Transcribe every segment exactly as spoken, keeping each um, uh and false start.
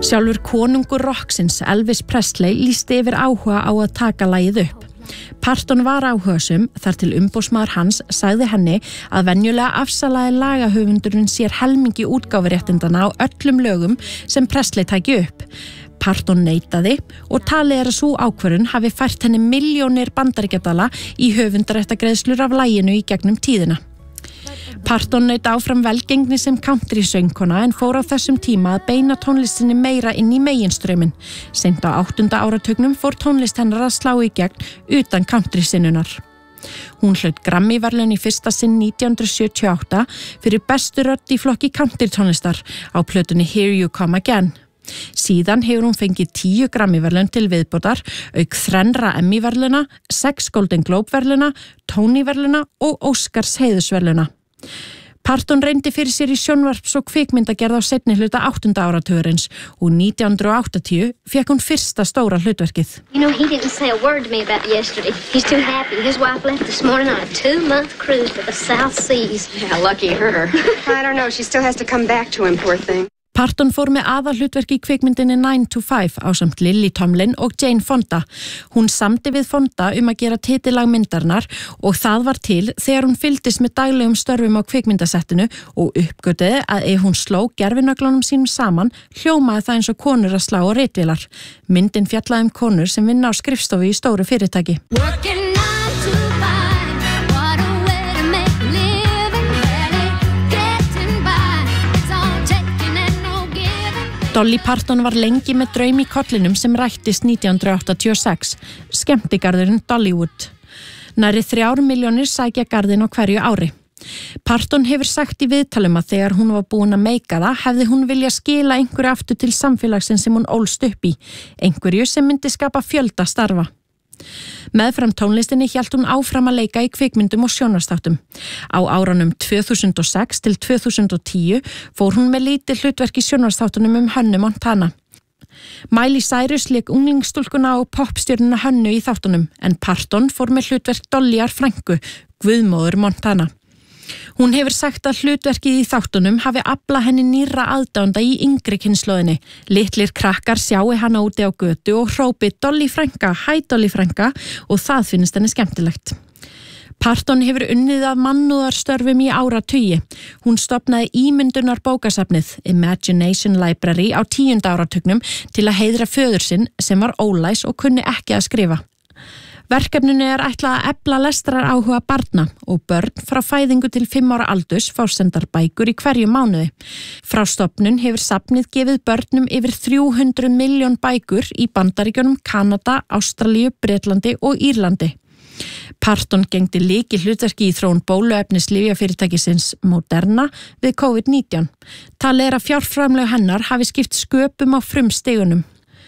Sjálfur konungur rocksins Elvis Presley lýsti yfir áhuga á að taka lagið upp. Parton var áhugasum þar til umboðsmaður hans sagði henni að venjulega afsalaði lagahöfundurinn sér helmingi útgáfuréttindana á öllum lögum sem Presley tæki upp. Parton neitaði og talið er að sú ákvörðun hafi fært henni milljónir bandaríkjadala í höfundaréttargreiðslur af laginu í gegnum tíðina. Parton naut áfram velgengni sem country-söngkona en fór á þessum tíma að beina tónlistinni meira inn í meginströmmin. Seint á áttunda áratugnum fór tónlist hennar að slá í gegn utan country-sinnunar. Hún hlaut Grammy-verðlaun í fyrsta sinn nítján hundruð sjötíu og átta fyrir bestu rödd í flokki country-tónlistar á plötunni Here You Come Again. Síðan hefur hún fengið tíu Grammy-verðlaun til viðbótar, auk þrennra Emmy-verðlauna, sex Golden Globe-verðlauna, Tony-verðlauna og Oscars heiðursverðlauna. Parton reyndi fyrir sér í sjónvarps- og kvikmyndagerð á seinni hluta áttunda áratugurins og nítján hundruð og áttatíu fékk hún fyrsta stóra hlutverkið. You know, he didn't say a word to me about it yesterday. He's too happy. His wife left this morning on a two-month cruise to the South Seas. Yeah, lucky her. I don't know. She still has to come back to him, poor thing. Parton fór með aðalhlutverk í kvikmyndinni nine to five ásamt Lily Tomlin og Jane Fonda. Hún samdi við Fonda um að gera titillag myndarinnar og það var til þegar hún fylgdist með daglegum störfum á kvikmyndasettinu og uppgötuði að ef hún sló gervinöglunum sínum saman, hljómaði það eins og konur að slá á ritvélar. Myndin fjallaði um konur sem vinna á skrifstofu í stóru fyrirtæki. Dolly Parton var lengi með draum í kollinum sem rættist nítján hundruð áttatíu og sex, skemmtigarðurinn Dollywood. Nærri þrjár milljónir sækja garðinn á hverju ári. Parton hefur sagt í viðtalum að þegar hún var búin að meika það, hefði hún vilja skila einhverju aftur til samfélagsins sem hún ólst upp í, einhverju sem myndi skapa fjölda starfa. Meðfram tónlistinni hélt hún áfram að leika í kvikmyndum og sjónvarpsþáttum. Á árunum tvö þúsund og sex til tvö þúsund og tíu fór hún með lítið hlutverk í sjónvarpsþáttunum um Hönnu Montana. Miley Cyrus lék unglingsstúlkuna og popstjörnuna Hönnu í þáttunum en Parton fór með hlutverk Dollyar frænku, guðmóður Montana. Hún hefur sagt að hlutverkið í þáttunum hafi aflað henni nýrra aðdáenda í yngri kynslóðinni. Litlir krakkar sjái hana úti á götu og hrópi Dolly frænka, hæ Dolly frænka og það finnst henni skemmtilegt. Parton hefur unnið að mannúðarstörfum í áratugi. Hún stofnaði ímyndunar bókasafnið Imagination Library á tíunda áratugnum til að heiðra föður sinn sem var ólæs og kunni ekki að skrifa. Verkefninu er ætlað að efla lestrar áhuga barna og börn frá fæðingu til fimm ára aldurs fá sendar bækur í hverju mánuði. Frá stofnun hefur safnið gefið börnum yfir þrjú hundruð milljón bækur í Bandaríkjunum, Kanada, Ástralíu, Bretlandi og Írlandi. Parton gegndi lykil hlutverki í þróun bóluefnis lyfjafyrirtækisins Moderna við COVID nítján. Talið er að fjárframlög hennar hafi skipt sköpum á frumstigunum.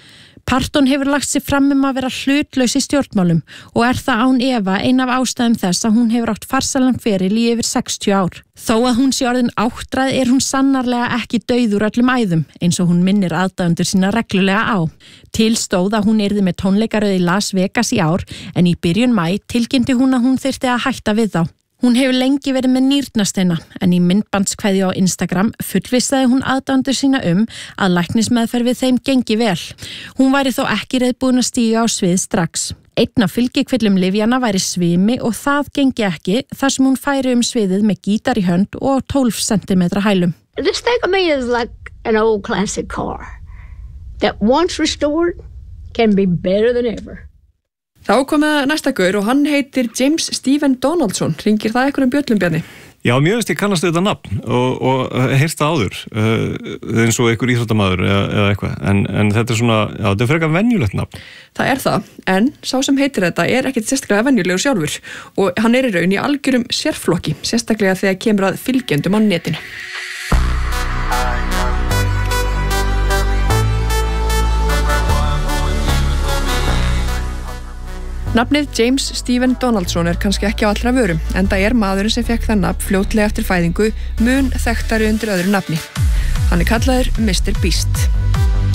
Parton hefur lagt sig fram um að vera hlutlaus í stjórnmálum og er það án efa ein af ástæðum þess að hún hefur átt farsælan feril í yfir sextíu ár. Þó að hún sé orðin áttræð er hún sannarlega ekki dauð úr öllum æðum eins og hún minnir aðdáendur sína reglulega á. Til stóð að hún yrði með tónleikaröð í Las Vegas í ár en í byrjun maí tilkynnti hún að hún þyrfti að hætta við þá. Hún hefur lengi verið með nýrnasteina en í myndbandskveðju á Instagram fullvissaði hún aðdáendur sína um að læknismeðferð við þeim gengi vel. Hún væri þó ekki reiðbúin að stíga á svið strax. Einn af fylgikvillum lyfjana væri svimi og það gengi ekki þar sem hún færi um sviðið með gítar í hönd og tólf sentimetra hælum. This thing of me is like an old classic car that once restored can be better than ever. Þá komið næsta gaur og hann heitir James Stephen Donaldson. Ringir það einhverjum bjöllum, Bjarni? Já, mjög veist ég kannast þetta nafn og, og heyrst það áður uh, eins og einhver íþróttamaður eða, eða eitthvað, en, en þetta er svona, já, þetta er frekar venjulegt nafn. Það er það, en sá sem heitir þetta er ekkit sérstaklega venjulegur sjálfur og hann er í raun í algjörum sérflokki, sérstaklega þegar kemur að fylgjendum á netinu. Nafnið James Stephen Donaldson er kannski ekki á allra vörum, enda er maðurinn sem fekk það nafn fljótlega eftir fæðingu mun þekktari undir öðru nafni. Hann er kallaður mister Beast.